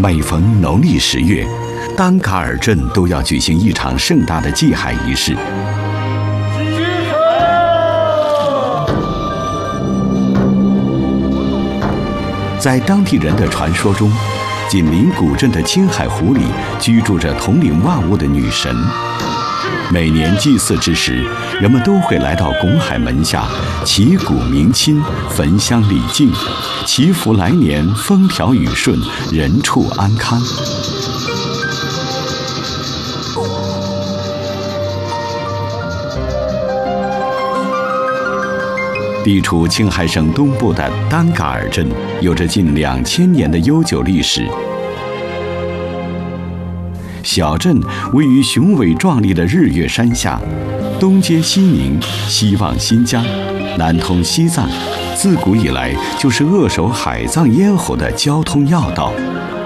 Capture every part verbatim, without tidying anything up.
每逢农历十月，丹嘎尔镇都要举行一场盛大的祭海仪式。在当地人的传说中，紧邻古镇的青海湖里居住着统领万物的女神。每年祭祀之时，人们都会来到拱海门下，祈鼓鸣亲，焚香礼敬，祈福来年风调雨顺，人畜安康。地处青海省东部的丹嘎尔镇，有着近两千年的悠久历史。小镇位于雄伟壮丽的日月山下，东接西宁，西望新疆，南通西藏，自古以来就是扼守海藏咽喉的交通要道。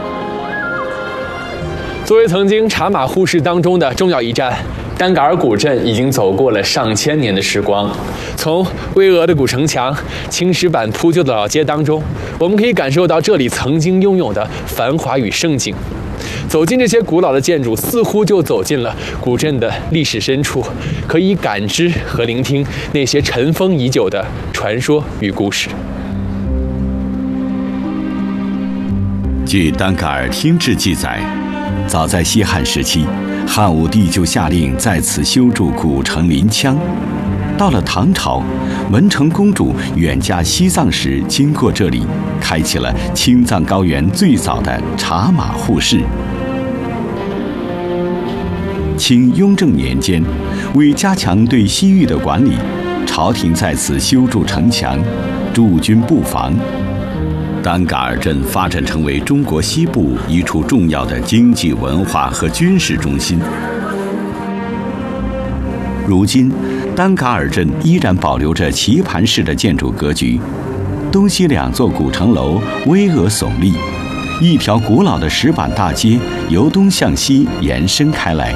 作为曾经茶马互市当中的重要一站，丹嘎尔古镇已经走过了上千年的时光。从巍峨的古城墙、青石板铺就的老街当中，我们可以感受到这里曾经拥有的繁华与盛景。走进这些古老的建筑，似乎就走进了古镇的历史深处，可以感知和聆听那些尘封已久的传说与故事。 据丹嘎尔厅志记载，早在西汉时期，汉武帝就下令在此修筑古城临羌。到了唐朝，文成公主远嫁西藏时经过这里，开启了青藏高原最早的茶马互市。清雍正年间，为加强对西域的管理，朝廷在此修筑城墙，驻军布防。丹嘎尔镇发展成为中国西部一处重要的经济、文化和军事中心。如今，丹嘎尔镇依然保留着棋盘式的建筑格局，东西两座古城楼巍峨耸立，一条古老的石板大街由东向西延伸开来。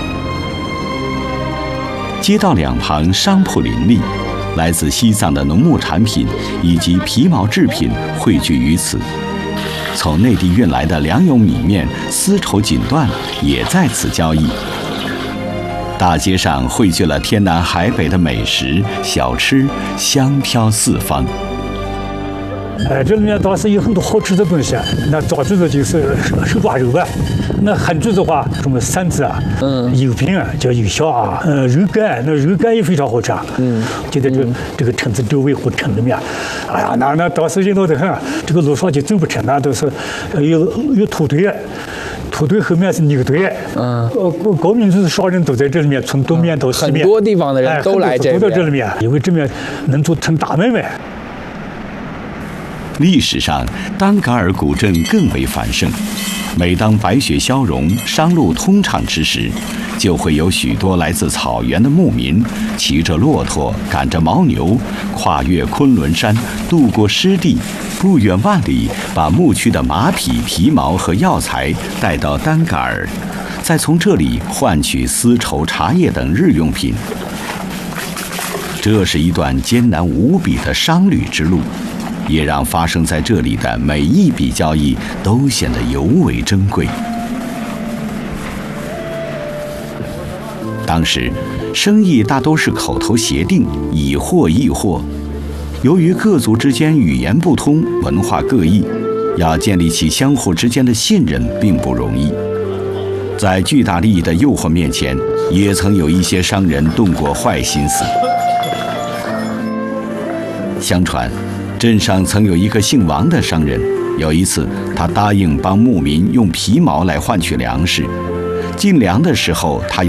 街道两旁商铺林立，来自西藏的农牧产品以及皮毛制品汇聚于此。从内地运来的粮油米面、丝绸锦缎也在此交易。大街上汇聚了天南海北的美食小吃，香飘四方。 呃，这里面倒是有很多好吃的东西啊。那早句子就是手抓肉吧，那汉句子话什么馓子啊，嗯，油饼啊叫油小啊，呃，肉干，那肉干也非常好吃啊。嗯，就在这、嗯、这个城子周围或城里面，哎呀，那那倒是热闹得很。这个路上就走不成，那都是有有土堆。土堆后面是牛堆，嗯，呃，高民族少人都在这里面，从东面到西面， 很多地方的人都来这边， 都到这里面，因为这边能做成大买卖。 历史上，丹嘎尔古镇更为繁盛。每当白雪消融、商路通畅之时，就会有许多来自草原的牧民，骑着骆驼，赶着牦牛，跨越昆仑山，渡过湿地，不远万里，把牧区的马匹、皮毛和药材带到丹嘎尔，再从这里换取丝绸、茶叶等日用品。这是一段艰难无比的商旅之路，也让发生在这里的每一笔交易都显得尤为珍贵。当时，生意大都是口头协定，以货易货。由于各族之间语言不通，文化各异，要建立起相互之间的信任并不容易。在巨大利益的诱惑面前，也曾有一些商人动过坏心思。相传，镇上曾有一个姓王的商人，有一次他答应帮牧民用皮毛来换取粮食，进粮的时候他